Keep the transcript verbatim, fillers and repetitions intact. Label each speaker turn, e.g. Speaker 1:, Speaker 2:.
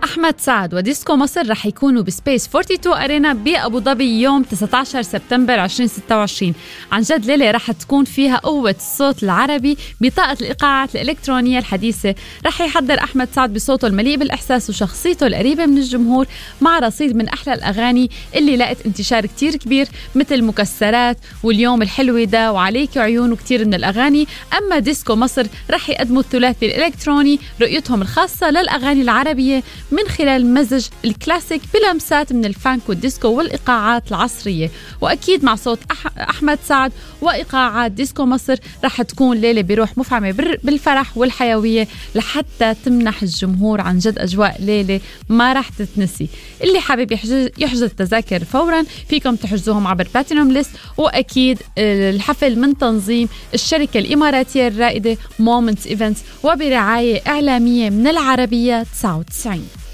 Speaker 1: أحمد سعد وديسكو مصر رح يكونوا بسبيس اثنين وأربعين أرينا بأبو ظبي يوم تسعة عشر سبتمبر ألفين وستة وعشرين. عن جد ليلة رح تكون فيها قوة الصوت العربي بطاقة الإيقاعات الإلكترونية الحديثة. رح يحضر أحمد سعد بصوته المليء بالإحساس وشخصيته القريبة من الجمهور مع رصيد من أحلى الأغاني اللي لقت انتشار كتير كبير مثل مكسرات واليوم الحلوة ده وعليك عيون وكتير من الأغاني. أما ديسكو مصر رح يقدموا الثلاثي الإلكتروني رؤيتهم الخاصة للأغاني العربية من خلال مزج الكلاسيك بلمسات من الفانك والديسكو والإيقاعات العصرية، وأكيد مع صوت أح- أحمد سعد وإيقاعات ديسكو مصر رح تكون ليلة بروح مفعمة بالفرح والحيوية لحتى تمنح الجمهور عن جد أجواء ليلة ما رح تتنسي. اللي حابب يحجز, يحجز التذاكر فورا فيكم تحجزوهم عبر بلاتينوم ليست. وأكيد الحفل من تنظيم الشركة الإماراتية الرائدة مومنتس إيفنتس وبرعاية إعلامية من العربية تسعة وتسعين.